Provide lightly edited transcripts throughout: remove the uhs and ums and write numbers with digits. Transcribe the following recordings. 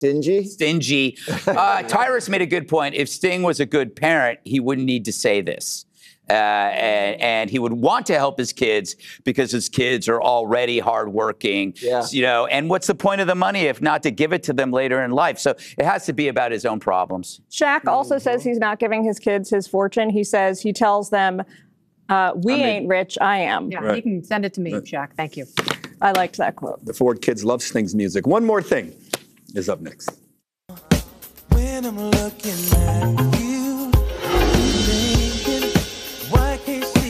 Stingy. Tyrus made a good point. If Sting was a good parent, he wouldn't need to say this. And he would want to help his kids because his kids are already hardworking. Yeah. And what's the point of the money if not to give it to them later in life? So it has to be about his own problems. Shaq also says he's not giving his kids his fortune. He tells them, we ain't rich, I am. Yeah, right. You can send it to me, Shaq. Thank you. I liked that quote. The Ford kids love Sting's music. One More Thing is up next. When I'm looking at you, thinking, why can't see?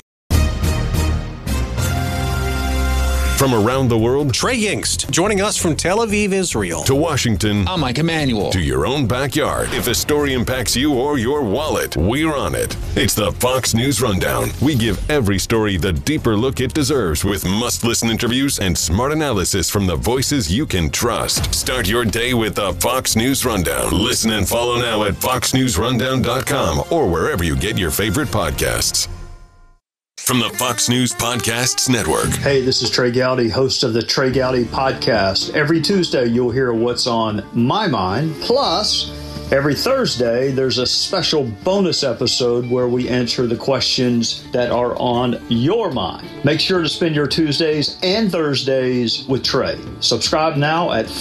From around the world, Trey Yingst, joining us from Tel Aviv, Israel. To Washington. I'm Mike Emanuel. To your own backyard. If a story impacts you or your wallet, we're on it. It's the Fox News Rundown. We give every story the deeper look it deserves with must-listen interviews and smart analysis from the voices you can trust. Start your day with the Fox News Rundown. Listen and follow now at foxnewsrundown.com or wherever you get your favorite podcasts. From the Fox News Podcasts Network. Hey, this is Trey Gowdy, host of the Trey Gowdy Podcast. Every Tuesday, you'll hear what's on my mind. Plus, every Thursday, there's a special bonus episode where we answer the questions that are on your mind. Make sure to spend your Tuesdays and Thursdays with Trey. Subscribe now at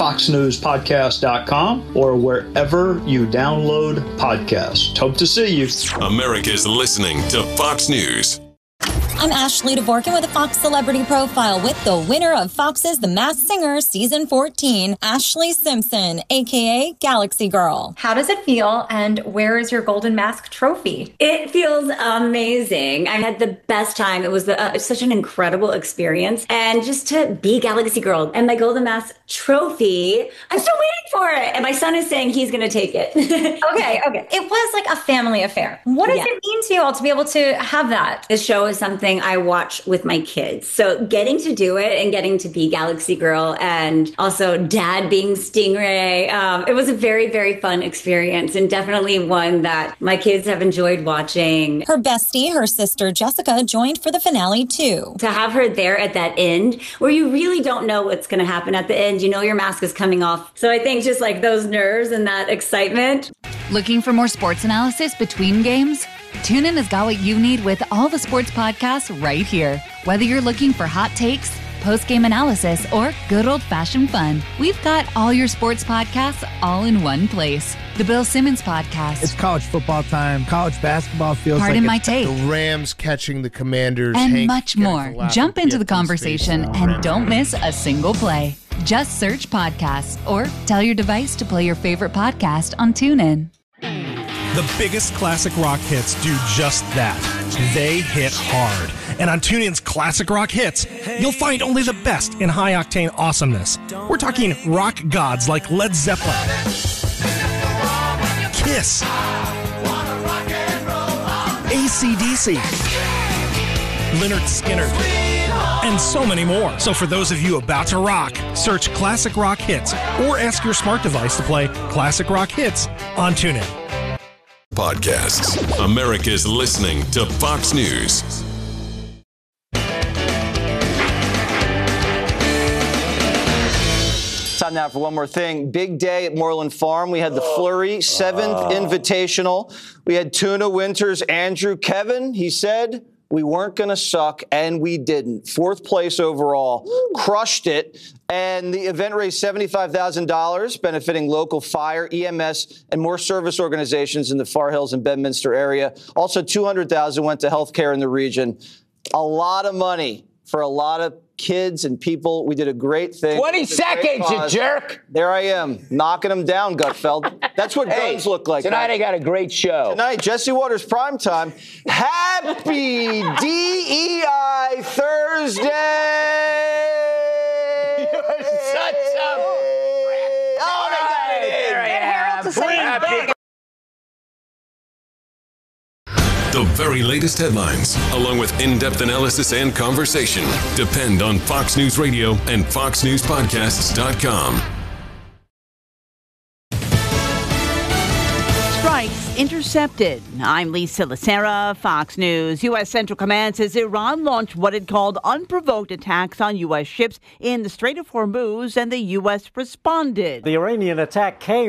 foxnewspodcast.com or wherever you download podcasts. Hope to see you. America's listening to Fox News. I'm Ashley Dvorkin with a Fox Celebrity Profile with the winner of Fox's The Masked Singer Season 14, Ashley Simpson, a.k.a. Galaxy Girl. How does it feel, and where is your Golden Mask trophy? It feels amazing. I had the best time. It was such an incredible experience. And just to be Galaxy Girl and my Golden Mask trophy, I'm still waiting for it. And my son is saying he's going to take it. Okay. It was like a family affair. What does it mean to you all to be able to have that? This show is something I watch with my kids. So getting to do it and getting to be Galaxy Girl and also Dad being Stingray, it was a very, very fun experience and definitely one that my kids have enjoyed watching. Her bestie, her sister Jessica, joined for the finale too. To have her there at that end where you really don't know what's going to happen at the end. You know your mask is coming off. So I think just like those nerves and that excitement. Looking for more sports analysis between games? TuneIn has got what you need with all the sports podcasts right here. Whether you're looking for hot takes, post-game analysis, or good old-fashioned fun, we've got all your sports podcasts all in one place. The Bill Simmons Podcast. It's college football time. College basketball feels Pardon like my take. The Rams catching the Commanders. And Hank much more. Jump into the conversation and don't miss a single play. Just search podcasts or tell your device to play your favorite podcast on TuneIn. The biggest classic rock hits do just that. They hit hard. And on TuneIn's Classic Rock Hits, you'll find only the best in high-octane awesomeness. We're talking rock gods like Led Zeppelin, Kiss, AC/DC, Lynyrd Skynyrd, and so many more. So for those of you about to rock, search Classic Rock Hits or ask your smart device to play Classic Rock Hits on TuneIn. Podcasts. America's listening to Fox News. Time now for one more thing. Big day at Moreland Farm. We had the Flurry 7th Invitational. We had Tuna Winters, Andrew, Kevin. He said we weren't going to suck, and we didn't. 4th place overall. Crushed it. And the event raised $75,000, benefiting local fire, EMS, and more service organizations in the Far Hills and Bedminster area. Also, $200,000 went to healthcare in the region. A lot of money for a lot of kids and people. We did a great thing. 20 seconds, you jerk. There I am, knocking them down, Gutfeld. That's what guns look like. Tonight I got a great show. Tonight, Jesse Waters Primetime. Happy DEI Thursday. You're such a... Oh, my God. There I am. The very latest headlines, along with in-depth analysis and conversation, depend on Fox News Radio and FoxNewsPodcasts.com. strikes intercepted. I'm Lisa Lacera, Fox News. U.S. Central Command says Iran launched what it called unprovoked attacks on U.S. ships in the Strait of Hormuz, and the U.S. responded. The Iranian attack came